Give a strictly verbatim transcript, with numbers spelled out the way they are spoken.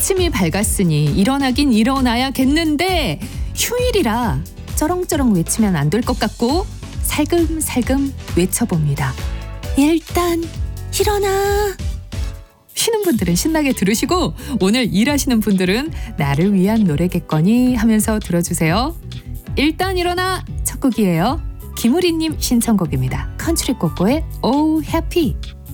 아침이 밝았으니 일어나긴 일어나야겠는데 휴일이라 쩌렁쩌렁 외치면 안 될 것 같고 살금살금 외쳐봅니다. 일단 일어나. 쉬는 분들은 신나게 들으시고 오늘 일하시는 분들은 나를 위한 노래겠거니 하면서 들어주세요. 일단 일어나 첫 곡이에요. 김우리님 신청곡입니다. 컨트리 꼬꼬의 Oh Happy.